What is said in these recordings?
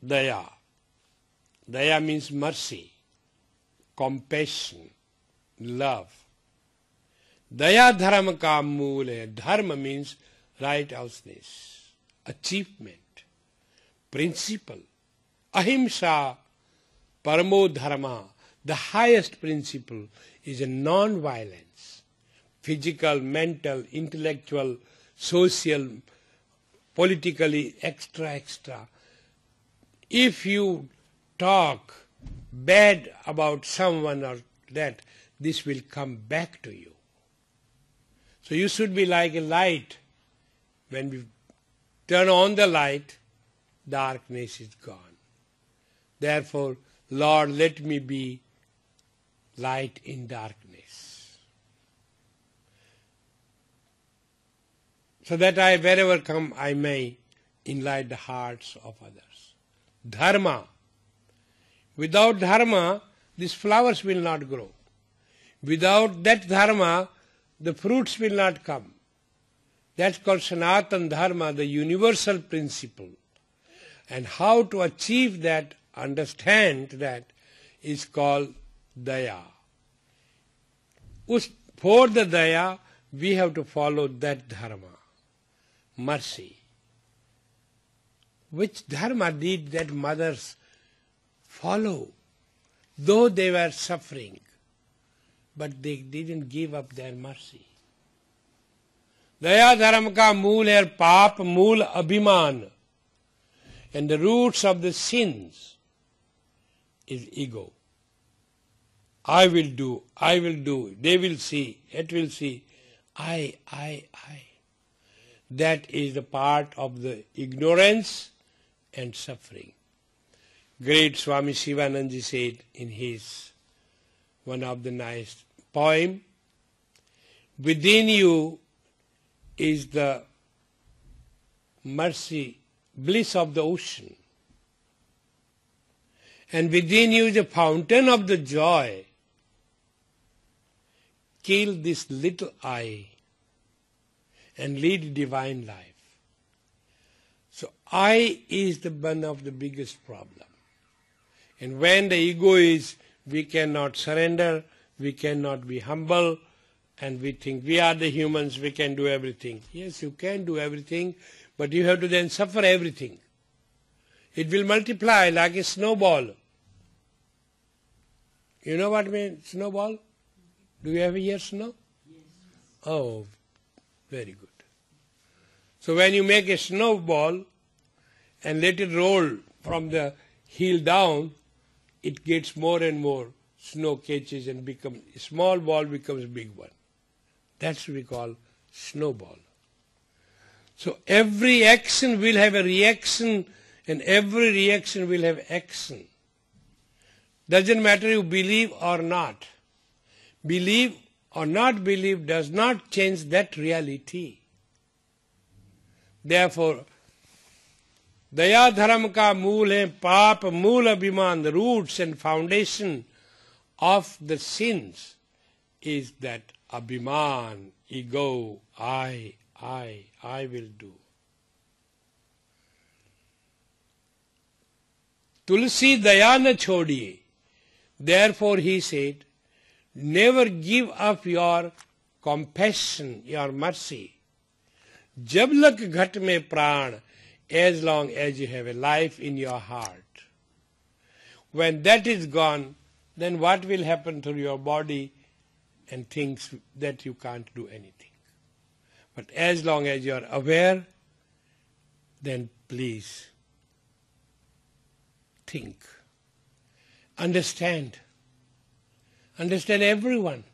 Daya. Daya means mercy, compassion, love. Daya dharma ka mool hai. Dharma means righteousness, achievement, principle. Ahimsa paramo dharma. The highest principle is a non-violence. Physical, mental, intellectual, social, politically, extra. If you talk bad about someone or that, this will come back to you. So you should be like a light. When we turn on the light, darkness is gone. Therefore, Lord, let me be light in darkness, so that I, wherever come, I may enlighten the hearts of others. Dharma. Without dharma, these flowers will not grow. Without that dharma, the fruits will not come. That's called Sanatana Dharma, the universal principle. And how to achieve that, understand that, is called Daya. For the Daya, we have to follow that Dharma, mercy. Which Dharma did that mothers follow? Though they were suffering, but they didn't give up their mercy. Daya dharma ka mool hai, paap mool abhiman. And the roots of the sins is ego. I will do, they will see, it will see. I. That is the part of the ignorance and suffering. Great Swami Shivanandaji said in his one of the nice poem, within you is the mercy, bliss of the ocean. And within you is a fountain of the joy. Kill this little I and lead divine life. So I is the one of the biggest problem. And when the ego is, we cannot surrender, we cannot be humble, and we think we are the humans, we can do everything. Yes, you can do everything, but you have to then suffer everything. It will multiply like a snowball. You know what I mean, snowball? Do you ever hear snow? Yes. Oh, very good. So when you make a snowball and let it roll from the heel down, it gets more and more snow catches and becomes a small ball becomes a big one. That's what we call snowball. So every action will have a reaction, and every reaction will have action. Doesn't matter you believe or not. Believe or not believe does not change that reality. Therefore, Daya dharma ka mool hai, paap mool abhiman, the roots and foundation of the sins is that abhiman, ego, I will do. Tulsi daya na chodiye. Therefore he said, never give up your compassion, your mercy. Jab lak ghat mein pran, as long as you have a life in your heart. When that is gone, then what will happen to your body and things that you can't do anything. But as long as you are aware, then please think. Understand. Understand everyone.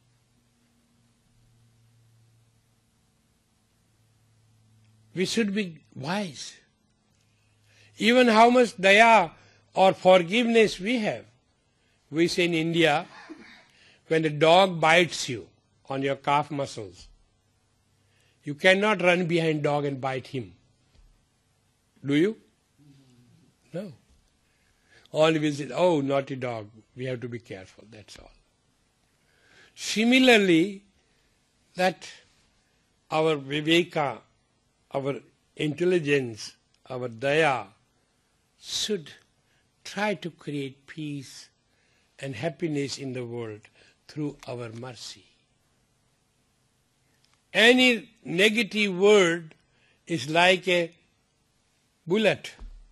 We should be wise. Even how much daya or forgiveness we have. We say in India, when a dog bites you on your calf muscles, you cannot run behind dog and bite him. Do you? No. All will say, oh, naughty dog, we have to be careful, that's all. Similarly, that our viveka, our intelligence, our daya, should try to create peace and happiness in the world through our mercy. Any negative word is like a bullet.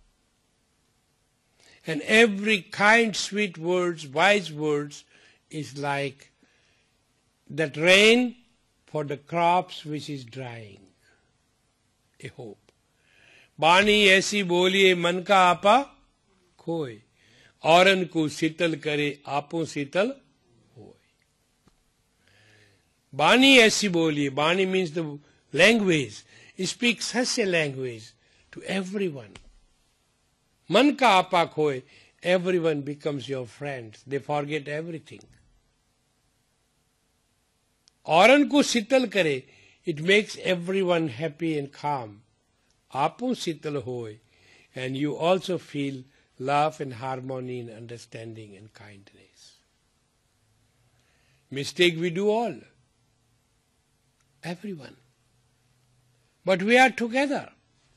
And every kind, sweet words, wise words is like that rain for the crops which is drying. A hope. बाणी ऐसी बोलिए मन का आपा खोए, औरन को शीतल करे आपो शीतल होए. Bani ऐसी बोलिए. Bani means the language. Speak such a language to everyone. Man ka apa khoye, everyone becomes your friend. They forget everything. Auran ko sital kare, it makes everyone happy and calm. Apo sital hoy, and you also feel love and harmony and understanding and kindness. Mistake we do all. Everyone. But we are together.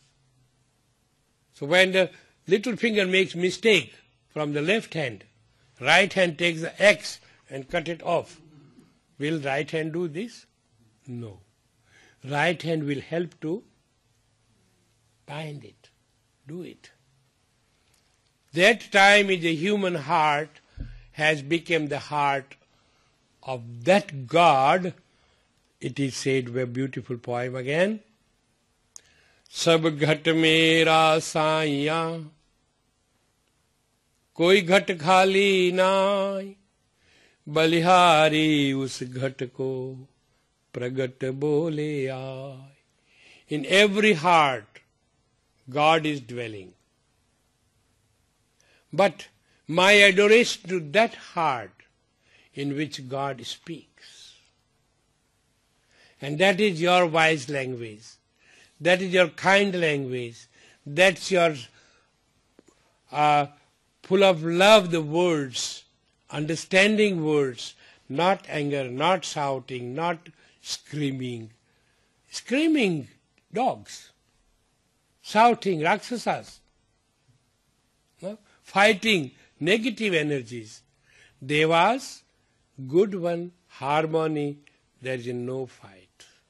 So when the little finger makes mistake from the left hand, right hand takes the X and cut it off. Will right hand do this? No. Right hand will help to bind it, do it. That time is the human heart has become the heart of that God. It is said, a beautiful poem again. सब घट मेरा साइया, कोई घट खाली नाय, बलिहारी उस घट को प्रगट बोले आय. In every heart, God is dwelling. But my adoration to that heart in which God speaks. And that is your wise language. That is your kind language. That's your full of love, the words, understanding words, not anger, not shouting, not screaming. Screaming dogs, shouting rakshasas, no? Fighting negative energies. Devas, good one, harmony, there is no fight.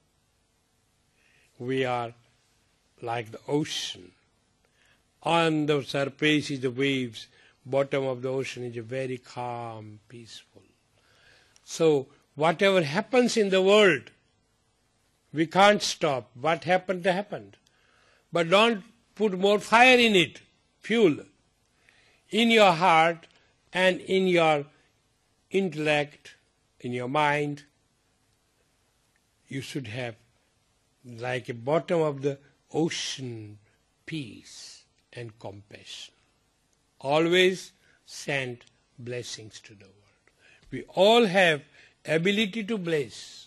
We are like the ocean. On the surface is the waves, bottom of the ocean is very calm, peaceful. So whatever happens in the world, we can't stop. What happened, happened. But don't put more fire in it, fuel. In your heart and in your intellect, in your mind, you should have like a bottom of the ocean, peace and compassion. Always send blessings to the world. We all have ability to bless.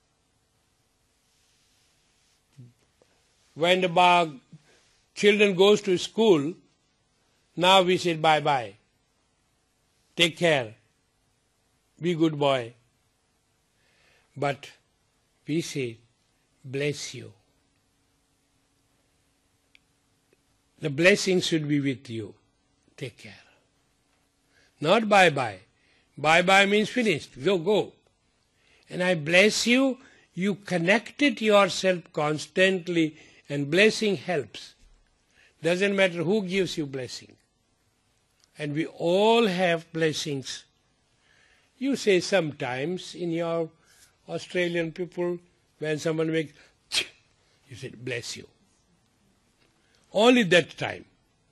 When the children goes to school, now we say bye-bye. Take care. Be good boy. But we say, bless you. The blessing should be with you. Take care. Not bye-bye. Bye-bye means finished. Go. And I bless you. You connected yourself constantly, and blessing helps. Doesn't matter who gives you blessing. And we all have blessings. You say sometimes in your Australian people, when someone makes, you say, bless you. Only that time.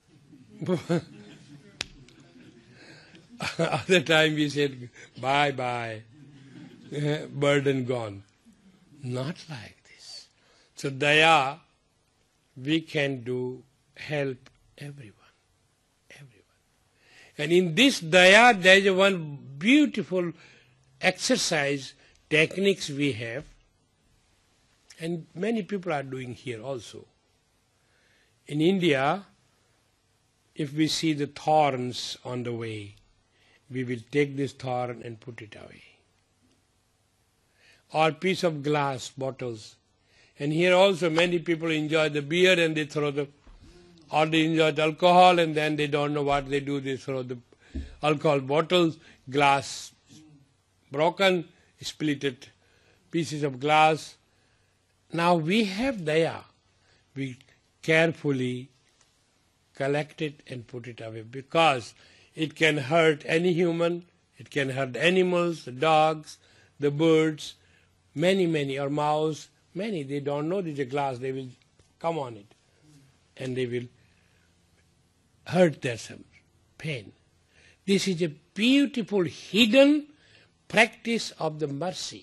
Other time we said, bye-bye, burden gone. Not like this. So daya, we can help everyone. And in this daya, there is one beautiful exercise, techniques we have, and many people are doing here also. In India, if we see the thorns on the way, we will take this thorn and put it away. Or piece of glass bottles. And here also many people enjoy the beer and they throw the or they enjoy the alcohol and then they don't know what they do. They throw the alcohol bottles, glass broken, splitted pieces of glass. Now we have daya. We carefully collect it and put it away because it can hurt any human, it can hurt animals, the dogs, the birds, many, or mouse, many. They don't know this is a glass, they will come on it and they will hurt themselves, pain. This is a beautiful hidden practice of the mercy.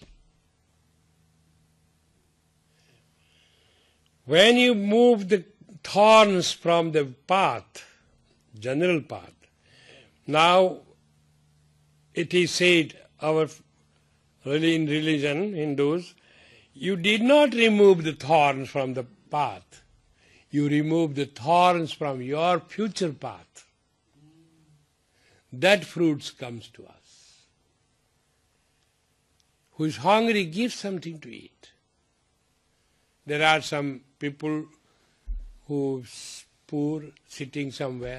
When you move the thorns from the path, general path, now it is said, in religion, Hindus, you did not remove the thorns from the path. You remove the thorns from your future path. That fruits comes to us. Who is hungry, give something to eat. There are some people who are poor, sitting somewhere,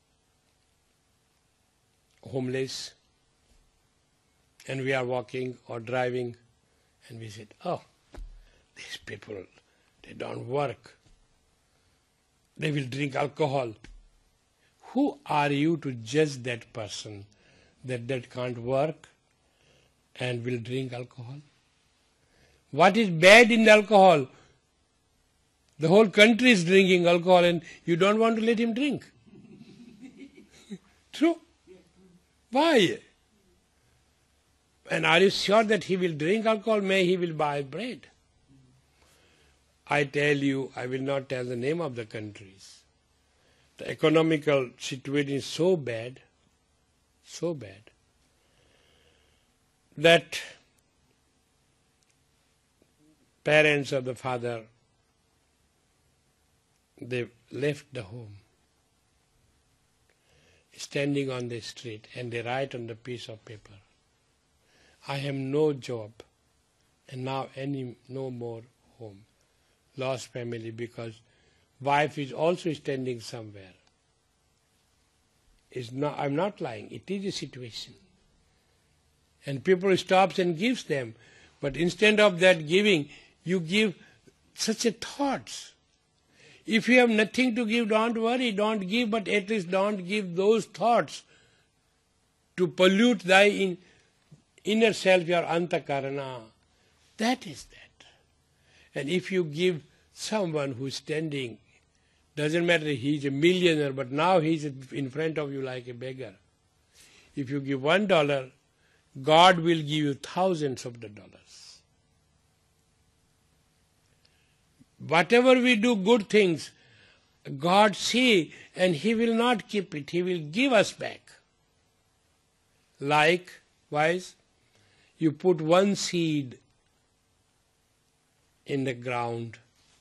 homeless, and we are walking or driving, and we said, oh, these people, they don't work. They will drink alcohol. Who are you to judge that person that can't work and will drink alcohol? What is bad in the alcohol? The whole country is drinking alcohol and you don't want to let him drink. True? Why? And are you sure that he will drink alcohol? May he will buy bread. I tell you, I will not tell the name of the countries. The economical situation is so bad, that parents of the father, they left the home, standing on the street, and they write on the piece of paper, I have no job, and now no more home. Lost family because wife is also standing somewhere. I'm not lying, it is a situation. And people stops and gives them, but instead of that giving, you give such a thoughts. If you have nothing to give, don't worry, don't give, but at least don't give those thoughts to pollute thy inner self, your antakarana. That is that. And if you give someone who is standing, doesn't matter he is a millionaire, but now he is in front of you like a beggar. If you give $1, God will give you thousands of the dollars. Whatever we do good things, God see, and He will not keep it. He will give us back. Likewise, you put one seed in the ground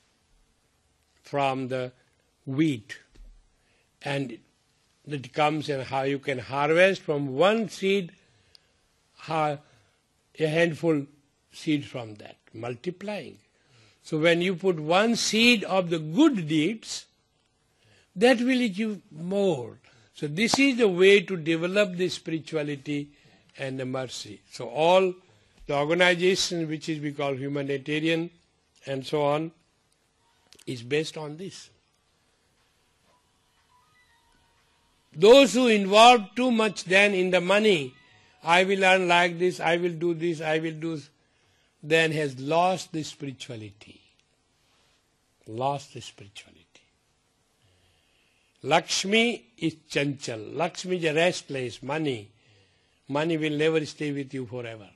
from the wheat, and it comes and how you can harvest from one seed, a handful seed from that, multiplying. So when you put one seed of the good deeds, that will give more. So this is the way to develop the spirituality and the mercy. So all the organization which is we call humanitarian and so on is based on this. Those who involve too much then in the money, I will earn like this, I will do this, I will do this, then has lost the spirituality. Lost the spirituality. Lakshmi is chanchal. Lakshmi is a restless, money. Money will never stay with you forever.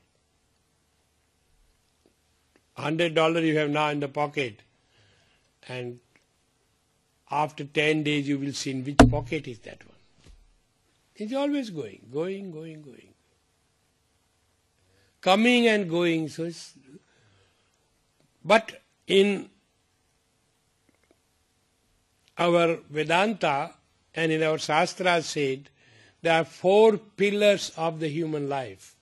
$100 you have now in the pocket, and after 10 days you will see in which pocket is that one. It's always going. Coming and going. But in our Vedanta and in our Shastras said, there are 4 pillars of the human life.